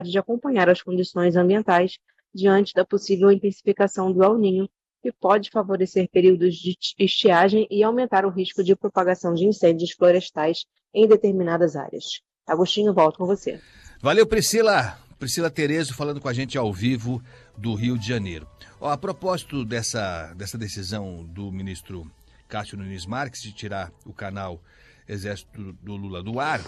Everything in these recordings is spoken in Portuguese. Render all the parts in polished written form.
de acompanhar as condições ambientais diante da possível intensificação do El Niño, que pode favorecer períodos de estiagem e aumentar o risco de propagação de incêndios florestais em determinadas áreas. Agostinho, volto com você. Valeu, Priscila. Priscila Terezo falando com a gente ao vivo do Rio de Janeiro. A propósito dessa decisão do ministro Cássio Nunes Marques de tirar o canal Exército do Lula do ar,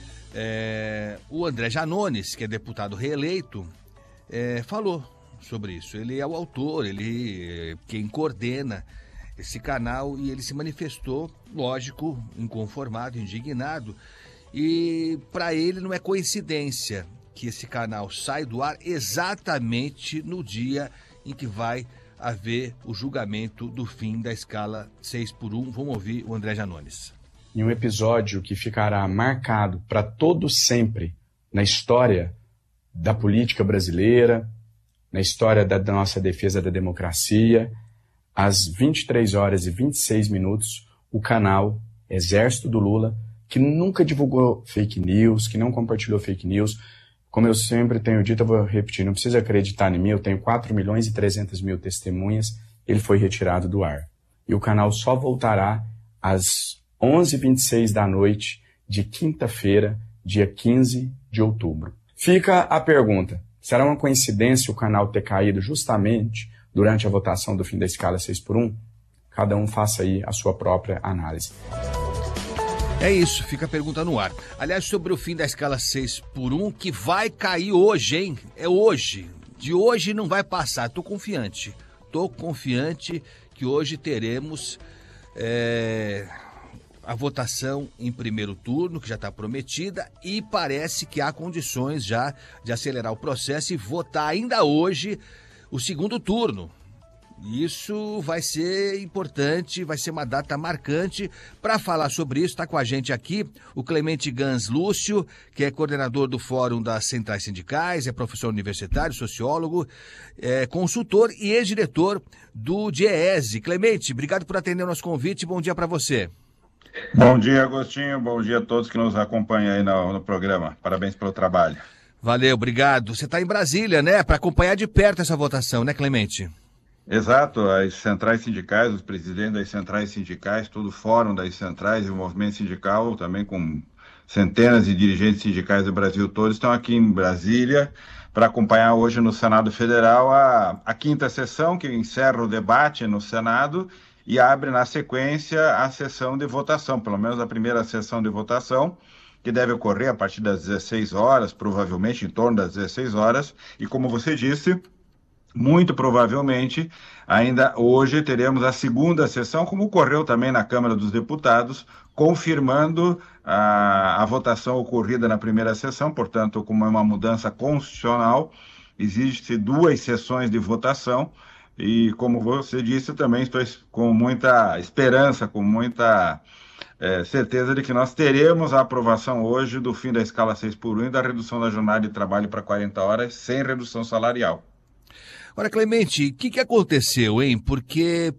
o André Janones, que é deputado reeleito, falou sobre isso. Ele é o autor, ele quem coordena esse canal e ele se manifestou, lógico, inconformado, indignado. E para ele não é coincidência que esse canal sai do ar exatamente no dia em que vai haver o julgamento do fim da escala 6x1. Vamos ouvir o André Janones. Em um episódio que ficará marcado para todo sempre na história da política brasileira, na história da nossa defesa da democracia, às 23 horas e 26 minutos, o canal Exército do Lula, que nunca divulgou fake news, que não compartilhou fake news, como eu sempre tenho dito, eu vou repetir, não precisa acreditar em mim, eu tenho 4.300.000 testemunhas, ele foi retirado do ar. E o canal só voltará às 11h26 da noite de quinta-feira, dia 15 de outubro. Fica a pergunta, será uma coincidência o canal ter caído justamente durante a votação do fim da escala 6x1? Cada um faça aí a sua própria análise. É isso, fica a pergunta no ar. Aliás, sobre o fim da escala 6x1, que vai cair hoje, hein? É hoje. De hoje não vai passar. Tô confiante que hoje teremos a votação em primeiro turno, que já está prometida, e parece que há condições já de acelerar o processo e votar ainda hoje o segundo turno. Isso vai ser importante, vai ser uma data marcante. Para falar sobre isso, está com a gente aqui o Clemente Gans Lúcio, que é coordenador do Fórum das Centrais Sindicais, é professor universitário, sociólogo, consultor e ex-diretor do DIEESE. Clemente, obrigado por atender o nosso convite, bom dia para você. Bom dia, Agostinho, bom dia a todos que nos acompanham aí no programa. Parabéns pelo trabalho. Valeu, obrigado. Você está em Brasília, né, para acompanhar de perto essa votação, né, Clemente? Exato, as centrais sindicais, os presidentes das centrais sindicais, todo o fórum das centrais e o movimento sindical, também com centenas de dirigentes sindicais do Brasil todo, estão aqui em Brasília para acompanhar hoje no Senado Federal a quinta sessão, que encerra o debate no Senado e abre na sequência a sessão de votação, pelo menos a primeira sessão de votação, que deve ocorrer a partir das 16 horas, provavelmente em torno das 16 horas, e como você disse, muito provavelmente, ainda hoje teremos a segunda sessão, como ocorreu também na Câmara dos Deputados, confirmando a votação ocorrida na primeira sessão, portanto, como é uma mudança constitucional, existem duas sessões de votação, e como você disse, também estou com muita esperança, com muita certeza de que nós teremos a aprovação hoje do fim da escala 6x1 e da redução da jornada de trabalho para 40 horas, sem redução salarial. Ora, Clemente, o que aconteceu, hein? Porque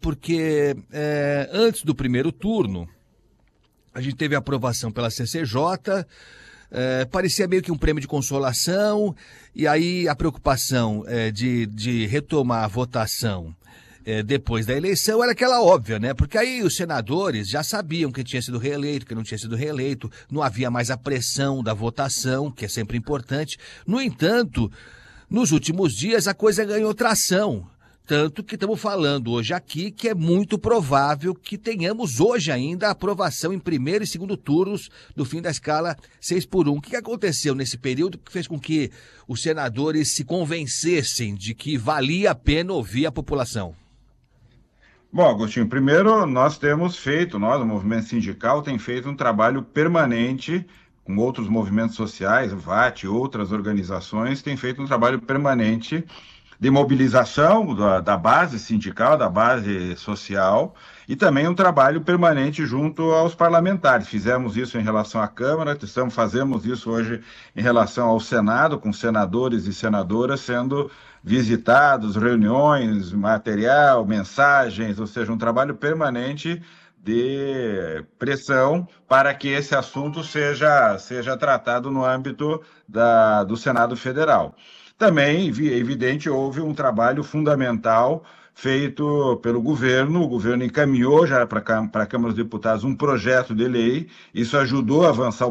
antes do primeiro turno, a gente teve a aprovação pela CCJ, parecia meio que um prêmio de consolação, e aí a preocupação de retomar a votação depois da eleição era aquela óbvia, né? Porque aí os senadores já sabiam que tinha sido reeleito, que não tinha sido reeleito, não havia mais a pressão da votação, que é sempre importante. No entanto, nos últimos dias a coisa ganhou tração, tanto que estamos falando hoje aqui que é muito provável que tenhamos hoje ainda a aprovação em primeiro e segundo turnos do fim da escala 6x1. O que aconteceu nesse período que fez com que os senadores se convencessem de que valia a pena ouvir a população? Bom, Agostinho, primeiro nós, o movimento sindical, tem feito um trabalho permanente com outros movimentos sociais, o VAT e outras organizações, têm feito um trabalho permanente de mobilização da base sindical, da base social, e também um trabalho permanente junto aos parlamentares. Fizemos isso em relação à Câmara, fazemos isso hoje em relação ao Senado, com senadores e senadoras sendo visitados, reuniões, material, mensagens, ou seja, um trabalho permanente de pressão para que esse assunto seja tratado no âmbito do Senado Federal. Também, é evidente, houve um trabalho fundamental feito pelo governo. O governo encaminhou já para a Câmara dos Deputados um projeto de lei, isso ajudou a avançar